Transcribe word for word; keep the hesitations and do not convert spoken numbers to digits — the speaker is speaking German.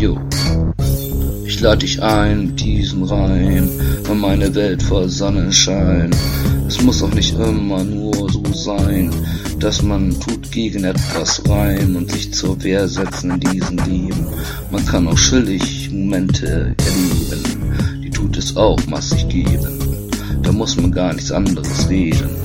Jo, ich lade dich ein mit diesem Reim an meine Welt voll Sonnenschein. Es muss auch nicht immer nur so sein, dass man tut gegen etwas rein und sich zur Wehr setzen in diesem Leben. Man kann auch chillig Momente erleben, die tut es auch massig geben. Da muss man gar nichts anderes reden.